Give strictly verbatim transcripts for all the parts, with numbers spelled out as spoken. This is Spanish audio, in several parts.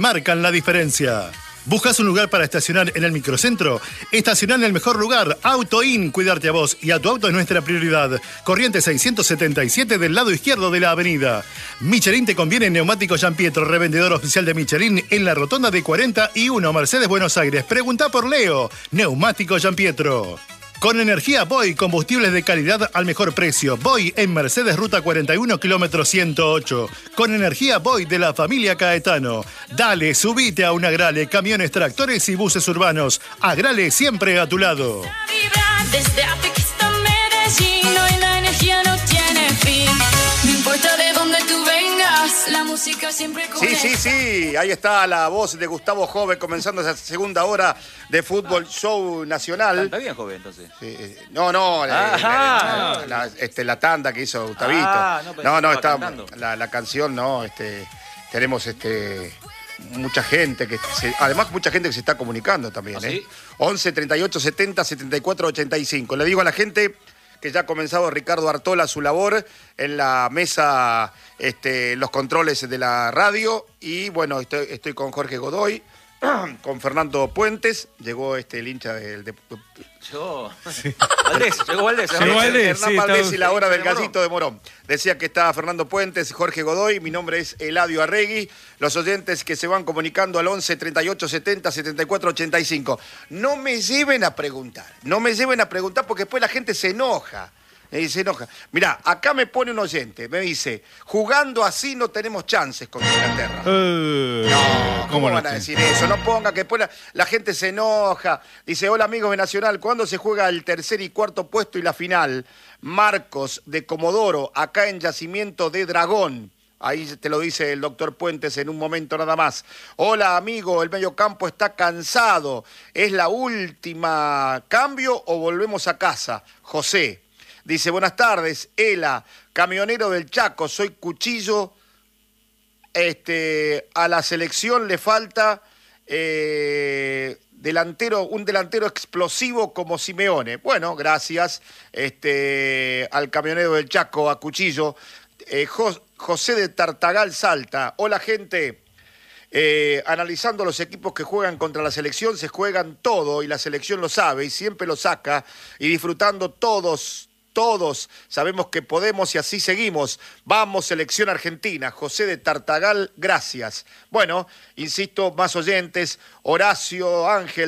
marcan la diferencia. ¿Buscas un lugar para estacionar en el microcentro? Estacionar en el mejor lugar, AutoIn. Cuidarte a vos y a tu auto es nuestra prioridad. Corriente seiscientos setenta y siete del lado izquierdo de la avenida. Michelin te conviene en Neumático Giampietro, revendedor oficial de Michelin en la rotonda de cuarenta y uno, Mercedes, Buenos Aires. Pregunta por Leo. Neumático Giampietro. Con energía Boy, combustibles de calidad al mejor precio. Boy en Mercedes, ruta cuarenta y uno, kilómetro ciento ocho. Con energía Boy de la familia Caetano. Dale, subite a un Agrale, camiones, tractores y buses urbanos. Agrale siempre a tu lado. Desde África hasta Medellín, hoy la energía no tiene fin. No importa de dónde tú vengas, la música siempre conecta. Sí, sí, sí, ahí está la voz de Gustavo Jove comenzando esa segunda hora de Fútbol Show Nacional. Está bien, Jove, entonces. Sí, no, no, la, la, la, este, la tanda que hizo Gustavito. Ah, no, no, no está la, la canción, no, este, tenemos este mucha gente que se, además mucha gente que se está comunicando también, ¿Ah, ¿eh? ¿Sí? once, treinta y ocho, setenta, setenta y cuatro, ochenta y cinco. Le digo a la gente que ya ha comenzado Ricardo Artola su labor en la mesa, este, los controles de la radio, y bueno, estoy, estoy con Jorge Godoy, con Fernando Puentes, llegó este el hincha del... De, Llegó sí. Valdés, llegó Valdés. Llegó Valdés, Hernán sí, Valdés está... y la hora del gallito de Morón. Decía que está Fernando Puentes, Jorge Godoy, mi nombre es Eladio Arregui, los oyentes que se van comunicando al once, treinta y ocho, setenta, setenta y cuatro, ochenta y cinco. No me lleven a preguntar, no me lleven a preguntar porque después la gente se enoja. Y se enoja. Mirá, acá me pone un oyente, me dice, jugando así no tenemos chances contra Inglaterra. Uh, no, ¿cómo, ¿cómo van no a decir eso? No ponga que después la, la gente se enoja. Dice, hola amigos de Nacional, ¿cuándo se juega el tercer y cuarto puesto y la final? Marcos de Comodoro, acá en Yacimiento de Dragón. Ahí te lo dice el doctor Puentes en un momento nada más. Hola amigo, el mediocampo está cansado. ¿Es la última cambio o volvemos a casa? José. Dice, buenas tardes, Ela, camionero del Chaco, soy Cuchillo. Este, a la selección le falta eh, delantero, un delantero explosivo como Simeone. Bueno, gracias este, al camionero del Chaco, a Cuchillo. Eh, Jos, José de Tartagal Salta. Hola, gente. Eh, analizando los equipos que juegan contra la selección, se juegan todo y la selección lo sabe y siempre lo saca, y disfrutando todos. Todos sabemos que podemos y así seguimos. Vamos, selección argentina. José de Tartagal, gracias. Bueno, insisto, más oyentes. Horacio Ángel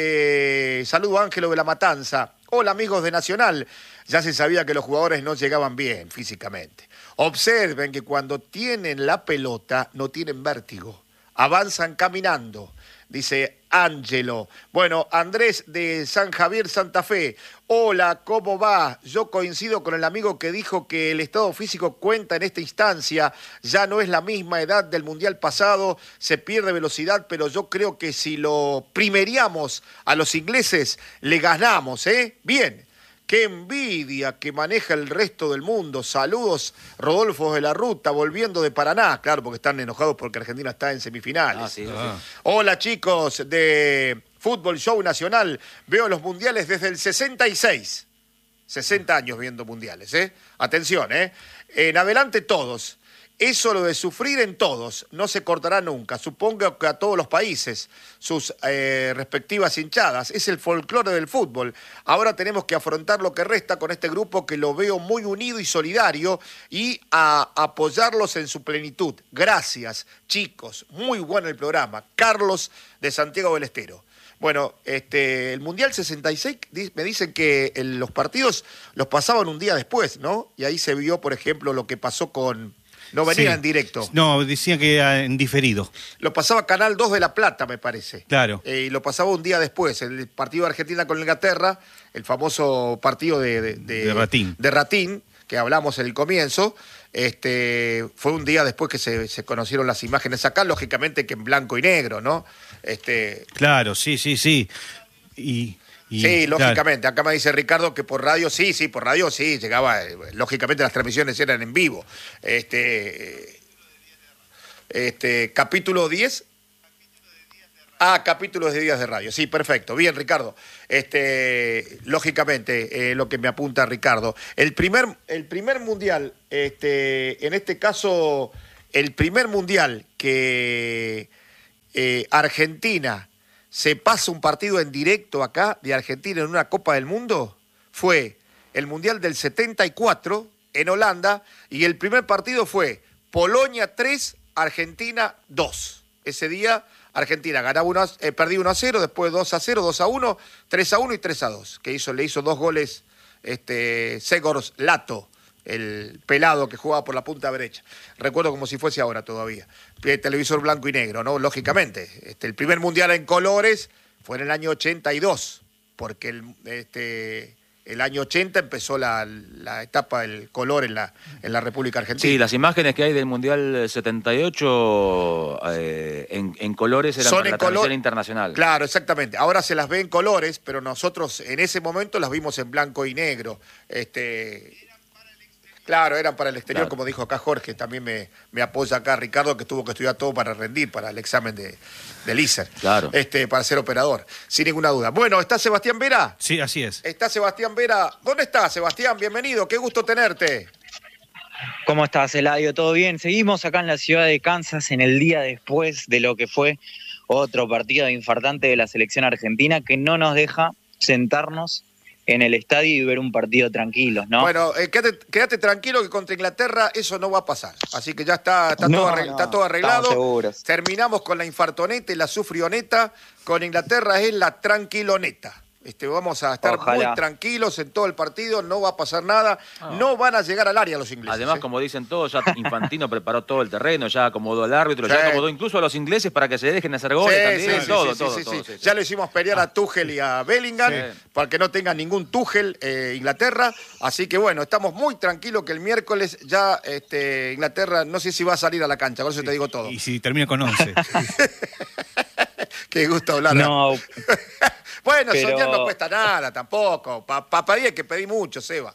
dice, saludo Ángelo de la Matanza. Hola amigos de Nacional. Ya se sabía que los jugadores no llegaban bien físicamente. Observen que cuando tienen la pelota no tienen vértigo. Avanzan caminando. Dice Ángelo. Bueno, Andrés de San Javier, Santa Fe. Hola, ¿cómo va? Yo coincido con el amigo que dijo que el estado físico cuenta en esta instancia. Ya no es la misma edad del Mundial pasado, se pierde velocidad, pero yo creo que si lo primeriamos a los ingleses, le ganamos, ¿eh? Bien. ¡Qué envidia que maneja el resto del mundo! Saludos, Rodolfo de la Ruta, volviendo de Paraná. Claro, porque están enojados porque Argentina está en semifinales. Ah, sí, ah. Sí. Hola, chicos de Fútbol Show Nacional. Veo los mundiales desde el sesenta y seis. sesenta años viendo mundiales, ¿eh? Atención, ¿eh? En adelante todos. Eso lo de sufrir en todos, no se cortará nunca. Supongo que a todos los países, sus eh, respectivas hinchadas. Es el folclore del fútbol. Ahora tenemos que afrontar lo que resta con este grupo que lo veo muy unido y solidario y a apoyarlos en su plenitud. Gracias, chicos. Muy bueno el programa. Carlos de Santiago del Estero. Bueno, este, el Mundial sesenta y seis, me dicen que el, los partidos los pasaban un día después, ¿no? Y ahí se vio, por ejemplo, lo que pasó con... No venía sí. en directo. No, decían que era en diferido. Lo pasaba Canal dos de La Plata, me parece. Claro. Eh, y lo pasaba un día después. El partido de Argentina con Inglaterra, el famoso partido de... De, de, de Ratín. De Ratín, que hablamos en el comienzo. Este, fue un día después que se, se conocieron las imágenes acá, lógicamente que en blanco y negro, ¿no? Este, claro, sí, sí, sí. Y... Y, sí, lógicamente. Claro. Acá me dice Ricardo que por radio, sí, sí, por radio sí, llegaba, eh, lógicamente las transmisiones eran en vivo. Este, este capítulo diez. Ah, capítulos de días de radio. Sí, perfecto. Bien, Ricardo. Este, lógicamente, eh, lo que me apunta Ricardo. El primer, el primer mundial, este, en este caso, el primer mundial que... eh, Argentina se pasa un partido en directo acá de Argentina en una Copa del Mundo, fue el Mundial del setenta y cuatro en Holanda, y el primer partido fue Polonia tres, Argentina dos. Ese día Argentina ganaba uno, eh, perdía uno a cero, después dos a cero, dos a uno, tres a uno y tres a dos, que hizo, le hizo dos goles este, Segor Lato, el pelado que jugaba por la punta derecha. Recuerdo como si fuese ahora todavía. El televisor blanco y negro, ¿no? Lógicamente. Este, el primer mundial en colores fue en el año ochenta y dos, porque el, este, el año ochenta empezó la, la etapa del color en la, en la República Argentina. Sí, las imágenes que hay del Mundial setenta y ocho eh, en, en colores eran Son para en la color- transmisión internacional. Claro, exactamente. Ahora se las ve en colores, pero nosotros en ese momento las vimos en blanco y negro. Este, claro, eran para el exterior, Claro. como dijo acá Jorge, también me, me apoya acá Ricardo, que tuvo que estudiar todo para rendir, para el examen de, del I S E R, Claro. este, para ser operador, sin ninguna duda. Bueno, ¿está Sebastián Vera? Sí, así es. Está Sebastián Vera. ¿Dónde está, Sebastián? Bienvenido, qué gusto tenerte. ¿Cómo estás, Eladio? ¿Todo bien? Seguimos acá en la ciudad de Kansas en el día después de lo que fue otro partido infartante de la selección argentina que no nos deja sentarnos en el estadio y ver un partido tranquilos, ¿no? Bueno, eh, quédate, quédate tranquilo que contra Inglaterra eso no va a pasar. Así que ya está, está, No, todo, arregl- no, está todo arreglado. estamos seguros. Terminamos con la infartoneta y la sufrioneta. Con Inglaterra es la tranquiloneta. Este, vamos a estar Ojalá. muy tranquilos en todo el partido, no va a pasar nada. No van a llegar al área los ingleses. Además, ¿eh? como dicen todos, ya Infantino preparó todo el terreno, ya acomodó al árbitro, Sí. ya acomodó incluso a los ingleses para que se dejen hacer goles Sí, también, sí, sí, todo, sí, todo, sí, todo, sí. sí, sí. Ya lo hicimos pelear a Tuchel y a Bellingham Sí. para que no tengan ningún Tuchel eh, Inglaterra. Así que bueno, estamos muy tranquilos que el miércoles ya este, Inglaterra no sé si va a salir a la cancha, con eso te digo todo. Y si termina con once. Qué gusto hablar. No, Bueno, pero- soñar no cuesta nada tampoco. Para pa pedir hay que pedir mucho, Seba.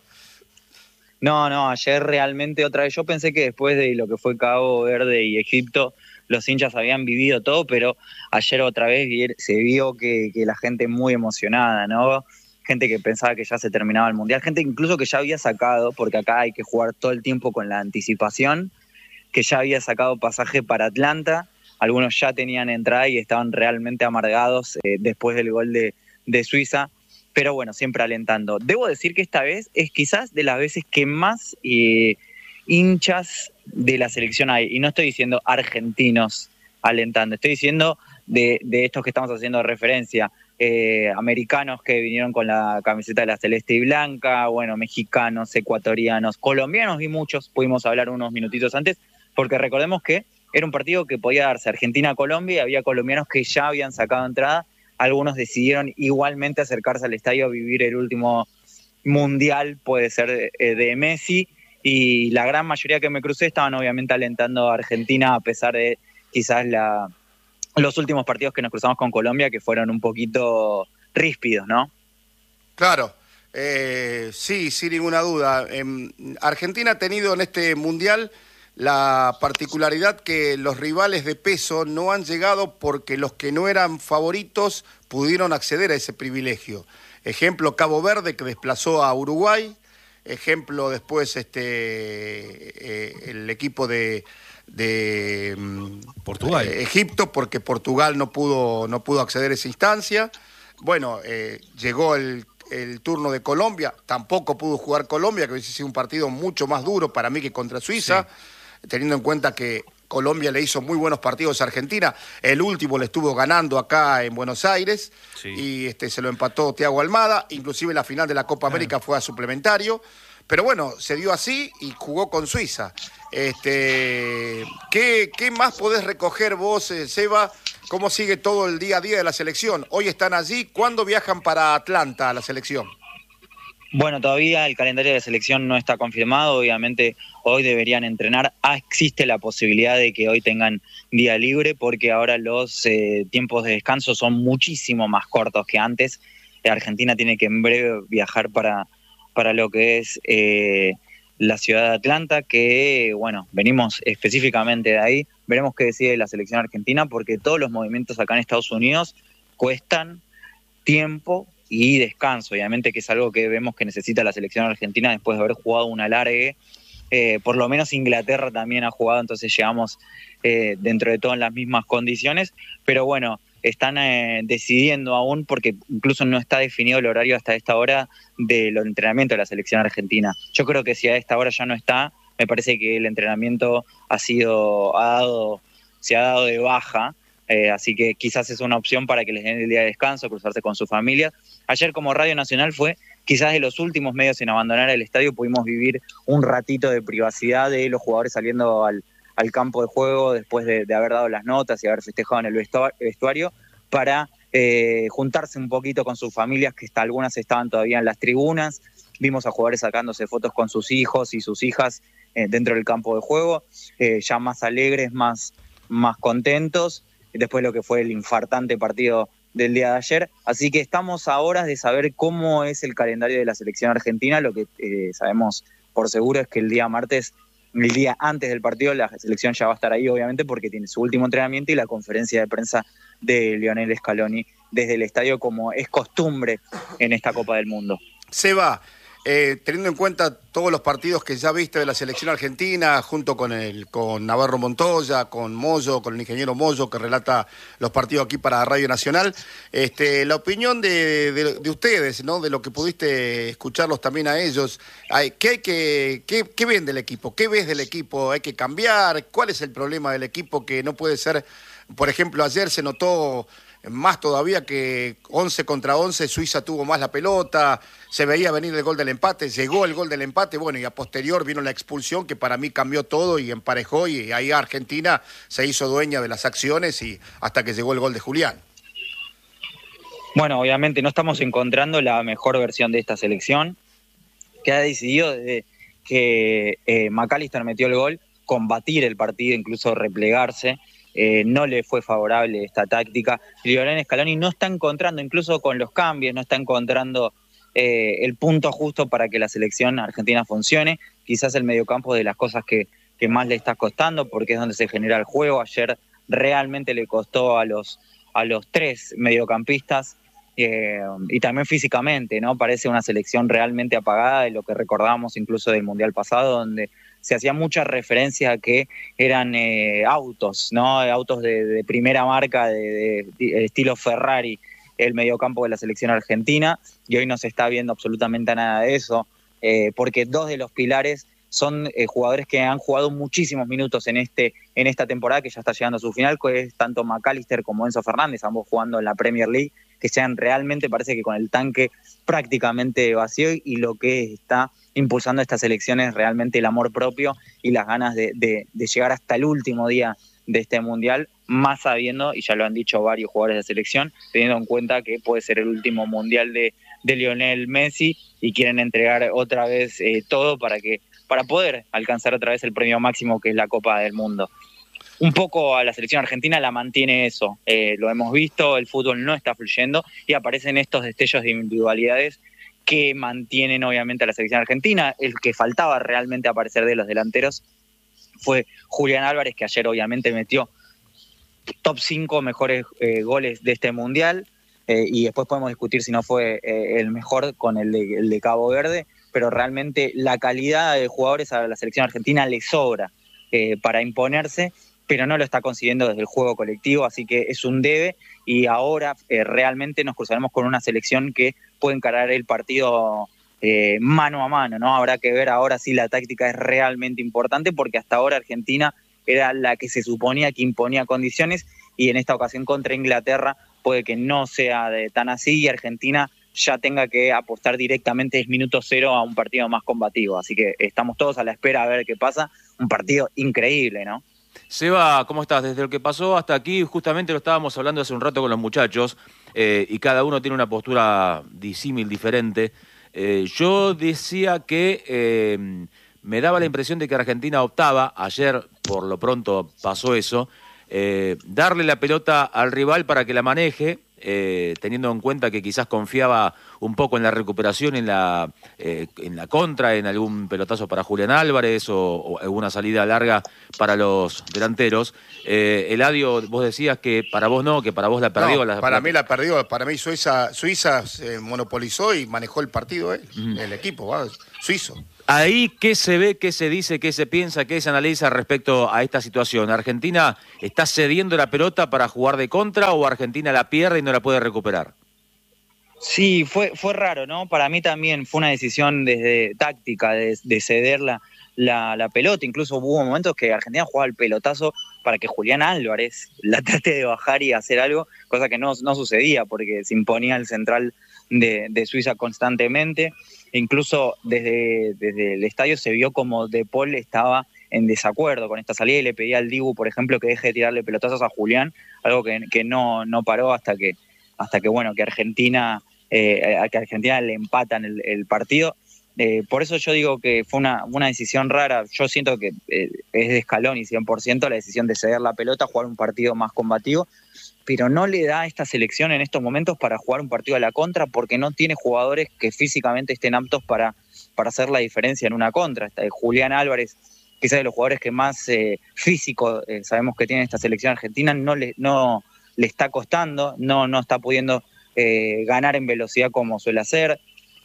no, no, ayer realmente otra vez, yo pensé que después de lo que fue Cabo Verde y Egipto, los hinchas habían vivido todo, pero ayer otra vez vi- se vio que, que la gente muy emocionada, ¿no? Gente que pensaba que ya se terminaba el Mundial, gente incluso que ya había sacado, porque acá hay que jugar todo el tiempo con la anticipación, que ya había sacado pasaje para Atlanta, algunos ya tenían entrada y estaban realmente amargados eh, después del gol de, de Suiza, pero bueno, siempre alentando. Debo decir que esta vez es quizás de las veces que más eh, hinchas de la selección hay, y no estoy diciendo argentinos alentando, estoy diciendo de, de estos que estamos haciendo referencia, eh, americanos que vinieron con la camiseta de la celeste y blanca, bueno, mexicanos, ecuatorianos, colombianos y muchos, pudimos hablar unos minutitos antes, porque recordemos que era un partido que podía darse Argentina-Colombia y había colombianos que ya habían sacado entrada, algunos decidieron igualmente acercarse al estadio a vivir el último mundial, puede ser eh, de Messi, y la gran mayoría que me crucé estaban obviamente alentando a Argentina a pesar de quizás la, los últimos partidos que nos cruzamos con Colombia que fueron un poquito ríspidos, ¿no? Claro. Eh, sí, sin ninguna duda. Eh, Argentina ha tenido en este mundial la particularidad que los rivales de peso no han llegado porque los que no eran favoritos pudieron acceder a ese privilegio. Ejemplo, Cabo Verde, que desplazó a Uruguay. Ejemplo, después este eh, el equipo de, de mm, Portugal. eh, Egipto, porque Portugal no pudo, no pudo acceder a esa instancia. Bueno, eh, llegó el, el turno de Colombia, tampoco pudo jugar Colombia, que hubiese sido un partido mucho más duro para mí que contra Suiza, teniendo en cuenta que Colombia le hizo muy buenos partidos a Argentina. El último le estuvo ganando acá en Buenos Aires, Sí. y este, se lo empató Thiago Almada. Inclusive la final de la Copa América fue a suplementario. Pero bueno, se dio así y jugó con Suiza. Este, ¿qué, qué más podés recoger vos, eh, Seba? ¿Cómo sigue todo el día a día de la selección? Hoy están allí. ¿Cuándo viajan para Atlanta a la selección? Bueno, todavía el calendario de selección no está confirmado, obviamente hoy deberían entrenar. Ah, existe la posibilidad de que hoy tengan día libre porque ahora los eh, tiempos de descanso son muchísimo más cortos que antes. Argentina tiene que en breve viajar para, para lo que es eh, la ciudad de Atlanta, que bueno, venimos específicamente de ahí. Veremos qué decide la selección argentina porque todos los movimientos acá en Estados Unidos cuestan tiempo y descanso, obviamente que es algo que vemos que necesita la selección argentina después de haber jugado un alargue eh, por lo menos Inglaterra también ha jugado, entonces llegamos eh, dentro de todo en las mismas condiciones, pero bueno, están eh, decidiendo aún, porque incluso no está definido el horario hasta esta hora de los entrenamientos de la selección argentina. Yo creo que si a esta hora ya no está, me parece que el entrenamiento ha sido, ha dado, se ha dado de baja, eh, así que quizás es una opción para que les den el día de descanso, cruzarse con su familia. Ayer como Radio Nacional fue quizás de los últimos medios en abandonar el estadio, pudimos vivir un ratito de privacidad de los jugadores saliendo al, al campo de juego después de, de haber dado las notas y haber festejado en el vestuario para eh, juntarse un poquito con sus familias, que hasta algunas estaban todavía en las tribunas. Vimos a jugadores sacándose fotos con sus hijos y sus hijas eh, dentro del campo de juego, eh, ya más alegres, más, más contentos, después de lo que fue el infartante partido del día de ayer. Así que estamos a horas de saber cómo es el calendario de la selección argentina. Lo que eh, sabemos por seguro es que el día martes, el día antes del partido, la selección ya va a estar ahí, obviamente, porque tiene su último entrenamiento y la conferencia de prensa de Lionel Scaloni desde el estadio, como es costumbre en esta Copa del Mundo. Seba, eh, teniendo en cuenta todos los partidos que ya viste de la selección argentina, junto con el con Navarro Montoya, con Moyo, con el ingeniero Moyo, que relata los partidos aquí para Radio Nacional, este, la opinión de, de, de ustedes, ¿no? De lo que pudiste escucharlos también a ellos. Hay, ¿qué, hay que, qué, ¿Qué ven del equipo? ¿Qué ves del equipo? ¿Hay que cambiar? ¿Cuál es el problema del equipo que no puede ser? Por ejemplo, ayer se notó más todavía que once contra once, Suiza tuvo más la pelota, se veía venir el gol del empate, llegó el gol del empate, bueno, y a posterior vino la expulsión que para mí cambió todo y emparejó, y ahí Argentina se hizo dueña de las acciones y hasta que llegó el gol de Julián. Bueno, obviamente no estamos encontrando la mejor versión de esta selección, que ha decidido desde que eh, McAllister metió el gol, combatir el partido, incluso replegarse. Eh, no le fue favorable esta táctica. Lionel Scaloni no está encontrando, incluso con los cambios, no está encontrando eh, el punto justo para que la selección argentina funcione. Quizás el mediocampo es de las cosas que, que más le está costando, porque es donde se genera el juego. Ayer realmente le costó a los, a los tres mediocampistas, eh, y también físicamente, ¿no? Parece una selección realmente apagada de lo que recordábamos incluso del Mundial pasado, donde se hacía mucha referencia a que eran eh, autos, ¿no? Autos de, de primera marca, de, de, de estilo Ferrari, el mediocampo de la selección argentina, y hoy no se está viendo absolutamente nada de eso, eh, porque dos de los pilares son eh, jugadores que han jugado muchísimos minutos en este en esta temporada, que ya está llegando a su final, que es tanto McAllister como Enzo Fernández, ambos jugando en la Premier League, que sean realmente, parece que con el tanque prácticamente vacío, y lo que está impulsando a estas elecciones realmente el amor propio y las ganas de, de, de llegar hasta el último día de este Mundial, más sabiendo, y ya lo han dicho varios jugadores de selección, teniendo en cuenta que puede ser el último Mundial de, de Lionel Messi, y quieren entregar otra vez eh, todo para que para poder alcanzar otra vez el premio máximo, que es la Copa del Mundo. Un poco a la selección argentina la mantiene eso, eh, lo hemos visto, el fútbol no está fluyendo y aparecen estos destellos de individualidades que mantienen obviamente a la selección argentina. El que faltaba realmente aparecer de los delanteros fue Julián Álvarez, que ayer obviamente metió top cinco mejores eh, goles de este Mundial, eh, y después podemos discutir si no fue eh, el mejor con el de, el de Cabo Verde, pero realmente la calidad de jugadores a la selección argentina le sobra eh, para imponerse, pero no lo está consiguiendo desde el juego colectivo, así que es un debe, y ahora eh, realmente nos cruzaremos con una selección que puede encarar el partido eh, mano a mano, ¿no? Habrá que ver ahora si la táctica es realmente importante, porque hasta ahora Argentina era la que se suponía que imponía condiciones, y en esta ocasión contra Inglaterra puede que no sea de tan así, y Argentina ya tenga que apostar directamente desde minuto cero a un partido más combativo. Así que estamos todos a la espera a ver qué pasa. Un partido increíble, ¿no? Seba, ¿cómo estás? Desde lo que pasó hasta aquí, justamente lo estábamos hablando hace un rato con los muchachos, eh, y cada uno tiene una postura disímil, diferente. Eh, yo decía que eh, me daba la impresión de que Argentina optaba, ayer por lo pronto pasó eso, eh, darle la pelota al rival para que la maneje, eh, teniendo en cuenta que quizás confiaba un poco en la recuperación, en la, eh, en la contra, en algún pelotazo para Julián Álvarez o, o alguna salida larga para los delanteros. Eh, Eladio, vos decías que para vos no, que para vos la perdió. No, la, para la... mí la perdió, para mí Suiza, Suiza se monopolizó y manejó el partido él, uh-huh. el equipo, ¿va? suizo. Ahí, ¿qué se ve, qué se dice, qué se piensa, qué se analiza respecto a esta situación? ¿Argentina está cediendo la pelota para jugar de contra o Argentina la pierde y no la puede recuperar? Sí, fue, fue raro, ¿no? Para mí también fue una decisión desde táctica, de, de ceder la, la, la pelota. Incluso hubo momentos que Argentina jugaba el pelotazo para que Julián Álvarez la trate de bajar y hacer algo, cosa que no, no sucedía porque se imponía el central de, de Suiza constantemente. Incluso desde, desde el estadio se vio como De Paul estaba en desacuerdo con esta salida y le pedía al Dibu, por ejemplo, que deje de tirarle pelotazos a Julián, algo que, que no, no paró hasta que, hasta que, bueno, que Argentina, eh, a que Argentina le empatan el, el partido. Eh, por eso yo digo que fue una, una decisión rara. Yo siento que eh, es de Scaloni cien por ciento la decisión de ceder la pelota, jugar un partido más combativo, pero no le da a esta selección en estos momentos para jugar un partido a la contra porque no tiene jugadores que físicamente estén aptos para, para hacer la diferencia en una contra. Está Julián Álvarez, quizás de los jugadores que más eh, físico eh, sabemos que tiene esta selección argentina, no le, no, le está costando, no, no está pudiendo eh, ganar en velocidad como suele hacer.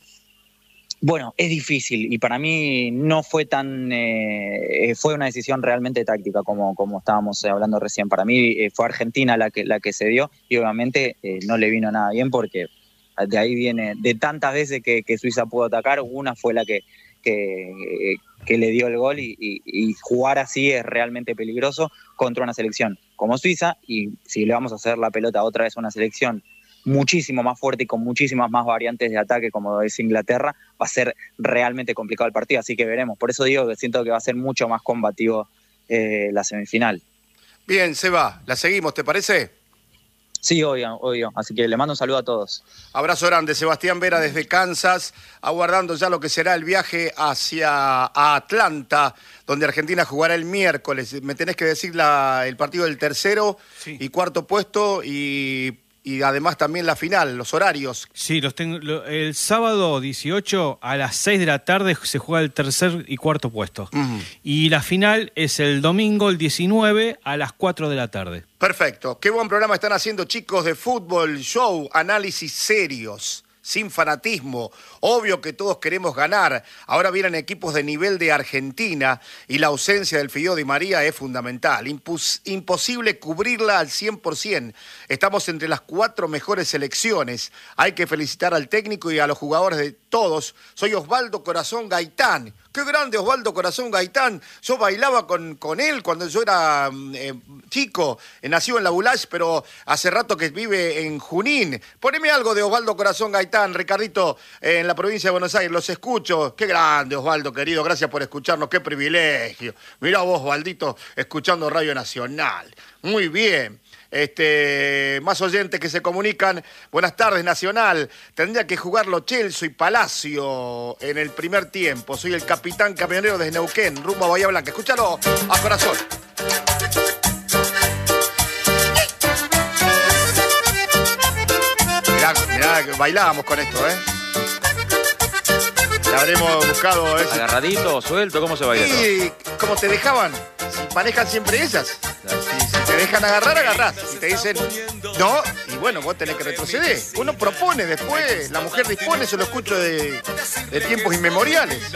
Bueno, es difícil y para mí no fue tan... Eh, fue una decisión realmente táctica como, como estábamos hablando recién. Para mí eh, fue Argentina la que, la que se dio y obviamente eh, no le vino nada bien porque de ahí viene, de tantas veces que, que Suiza pudo atacar, una fue la que, que, que le dio el gol y, y, y jugar así es realmente peligroso contra una selección como Suiza y si le vamos a hacer la pelota otra vez a una selección muchísimo más fuerte y con muchísimas más variantes de ataque como es Inglaterra, va a ser realmente complicado el partido, así que veremos. Por eso digo que siento que va a ser mucho más combativo eh, la semifinal. Bien, Seba, la seguimos, ¿te parece? Sí, obvio, obvio. Así que le mando un saludo a todos. Abrazo grande, Sebastián Vera desde Kansas, aguardando ya lo que será el viaje hacia Atlanta, donde Argentina jugará el miércoles. Me tenés que decir la, el partido del tercero sí. y cuarto puesto y... Y además también la final, los horarios. Sí, los tengo. Lo, el sábado dieciocho a las seis de la tarde se juega el tercer y cuarto puesto. Uh-huh. Y la final es el domingo, el diecinueve, a las cuatro de la tarde. Perfecto. Qué buen programa están haciendo, chicos, de fútbol, show, análisis serios, sin fanatismo. Obvio que todos queremos ganar. Ahora vienen equipos de nivel de Argentina y la ausencia del Fideo Di María es fundamental. Impus- imposible cubrirla al cien por ciento. Estamos entre las cuatro mejores selecciones. Hay que felicitar al técnico y a los jugadores de todos. Soy Osvaldo Corazón Gaitán. ¡Qué grande Osvaldo Corazón Gaitán! Yo bailaba con, con él cuando yo era eh, chico, eh, nació en La Boulage, pero hace rato que vive en Junín. Poneme algo de Osvaldo Corazón Gaitán, Ricardito, eh, en la provincia de Buenos Aires, los escucho. ¡Qué grande Osvaldo, querido! Gracias por escucharnos, qué privilegio. Mirá vos, Osvaldito, escuchando Radio Nacional. Muy bien. Este, más oyentes que se comunican. Buenas tardes, Nacional. Tendría que jugarlo Chelsea y Palacio en el primer tiempo. Soy el capitán camionero desde Neuquén, rumbo a Bahía Blanca. Escúchalo a corazón. Mirá, mirá, bailábamos con esto, ¿eh? Ya habremos buscado... ¿eh? ¿Agarradito, suelto? ¿Cómo se baila? Sí, como te dejaban. Si manejan siempre ellas. Si, si te dejan agarrar, agarrás. Si te dicen no, y bueno, vos tenés que retroceder. Uno propone después, la mujer dispone, eso lo escucho de, de tiempos inmemoriales.